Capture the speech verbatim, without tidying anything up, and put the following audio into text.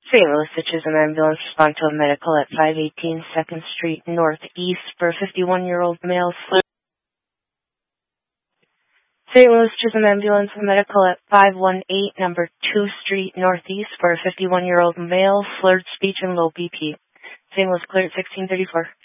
Saint Louis Citizen Ambulance respond to a medical at five eighteen second Street Northeast for a fifty-one-year-old male slurred. Saint Louis Citizen Ambulance medical at five eighteen number two Street Northeast for a fifty-one-year-old male, slurred speech and low B P. Saint Louis clear at sixteen thirty-four.